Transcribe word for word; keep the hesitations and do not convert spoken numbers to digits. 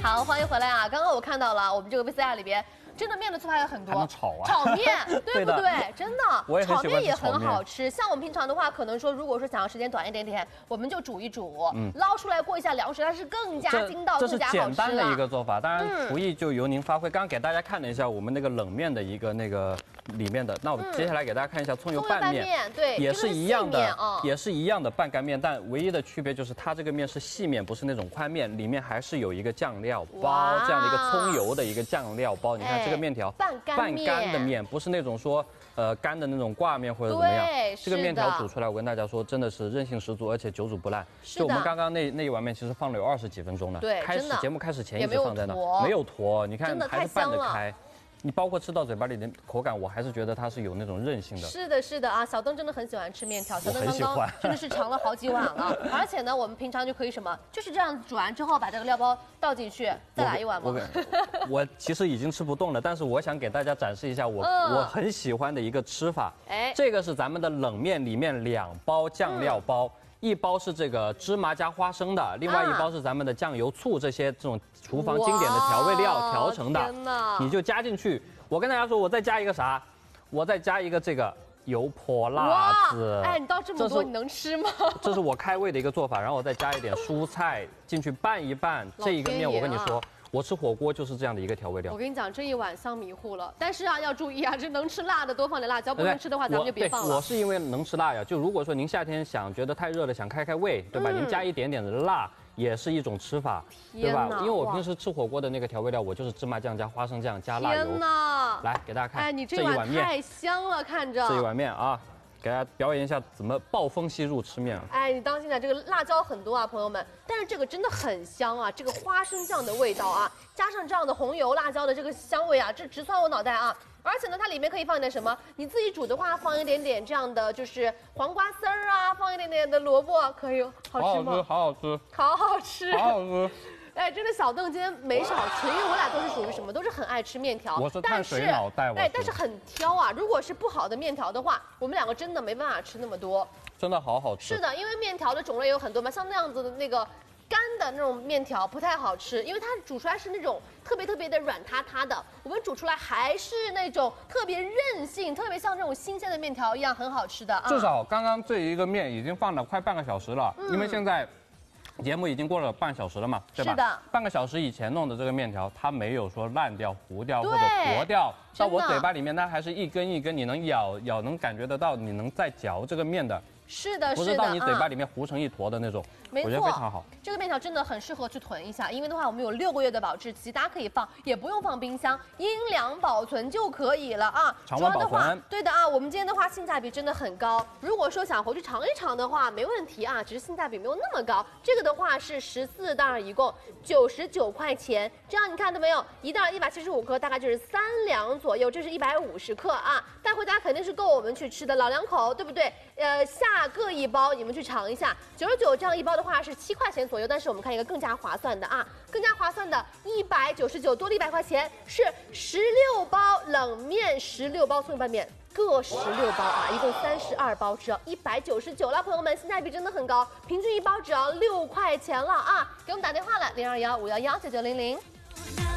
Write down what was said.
好，欢迎回来啊！刚刚我看到了，我们这个 V C R 里边真的面的做法有很多， 还能炒啊， 炒面对不对？真的， 我也很喜欢炒面也很吃炒面好吃。像我们平常的话，可能说如果说想要时间短一点点，我们就煮一煮，嗯，捞出来过一下凉水，它是更加筋道、 这是更加好吃简单的一个做法。当然， 嗯厨艺就由您发挥。刚刚给大家看了一下我们那个冷面的一个那个里面的，那我接下来给大家看一下葱油拌面， 对， 也是一样的， 哦、 也是一样的拌干面，但唯一的区别就是它这个面是细面，不是那种宽面，里面还是有一个酱料包，这样的一个葱油的一个酱料包。你看这个面条， 拌干拌干的面，不是那种说呃干的那种挂面或者怎么样。这个面条煮出来，我跟大家说，真的是韧性十足，而且久煮不烂。就我们刚刚那那一碗面，其实放了有二十几分钟了。 对， 开始节目开始前一直放在那， 没有坨，你看还是拌得开。你包括吃到嘴巴里的口感，我还是觉得它是有那种韧性的。 是的，是的啊，小灯真的很喜欢吃面条，小灯刚刚真的是尝了好几碗了。而且呢，我们平常就可以什么，就是这样煮完之后，把这个料包倒进去，再来一碗吗？ 我, 我其实已经吃不动了，但是我想给大家展示一下我、嗯、我很喜欢的一个吃法。哎，这个是咱们的冷面里面两包酱料包。嗯，一包是这个芝麻加花生的，另外一包是咱们的酱油、醋这些这种厨房经典的调味料调成的，你就加进去。我跟大家说，我再加一个啥？我再加一个这个油泼辣子。 哎，你倒这么多，你能吃吗？ 这是我开胃的一个做法，然后我再加一点蔬菜进去拌一拌。这一个面，我跟你说。我吃火锅就是这样的一个调味料。 我跟你讲，这一碗香迷糊了。但是啊，要注意啊，这能吃辣的多放点辣椒，不能吃的话咱们就别放了。 我是因为能吃辣呀，就如果说您夏天想觉得太热了，想开开胃，对吧？嗯、您加一点点的辣也是一种吃法，对吧？因为我平时吃火锅的那个调味料，我就是芝麻酱加花生酱加辣油。 天哪！ 来给大家看， 哎，你这碗面太香了，看着。 这一碗面啊。给大家表演一下怎么暴风吸入吃面啊！ 哎，你当心点，这个辣椒很多啊，朋友们。但是这个真的很香啊，这个花生酱的味道啊，加上这样的红油辣椒的这个香味啊，这直窜我脑袋啊！而且呢，它里面可以放一点什么？你自己煮的话，放一点点这样的就是黄瓜丝儿啊，放一点点的萝卜，可以好吃吗？ 好好吃， 好好吃， 好好吃。 哎，真的小邓今天没少吃，因为我俩都是属于什么，都是很爱吃面条。 我是碳水脑袋， 哎，但是很挑啊。如果是不好的面条的话，我们两个真的没办法吃那么多。 真的好好吃。 是的，因为面条的种类有很多嘛，像那样子的那个干的那种面条不太好吃，因为它煮出来是那种特别特别的软塌塌的。我们煮出来还是那种特别韧性，特别像这种新鲜的面条一样很好吃的啊。 至少刚刚这一个面已经放了快半个小时了，嗯、因为现在。节目已经过了半小时了嘛，对吧？ 是的。 半个小时以前弄的这个面条，它没有说烂掉、糊掉或者坨掉，到我嘴巴里面它还是一根一根，你能咬咬能感觉得到，你能再嚼这个面的。 是的， 不是到你嘴巴里面糊成一坨的那种， 没错， 我觉得非常好。 这个面条真的很适合去囤一下，因为的话我们有六个月的保质期，大家可以放，也不用放冰箱，阴凉保存就可以了啊。 常温保存。 对的啊，我们今天的话性价比真的很高。如果说想回去尝一尝的话，没问题啊，只是性价比没有那么高。这个的话是十四袋，一共九十九块钱。这样你看到没有？一袋一百七十五克，大概就是三两左右，这是一百五十克啊，带回家肯定是够我们去吃的，老两口，对不对？呃，下各一包。你们去尝一下，九十九这样一包的话是七块钱左右，但是我们看一个更加划算的啊，更加划算的，一百九十九多了一百块钱，是十六包冷面，十六包葱油拌面，各十六包啊，一共三十二包，只要一百九十九了，朋友们，性价比真的很高，平均一包只要六块钱了啊！给我们打电话了，零二幺五幺幺九九零零。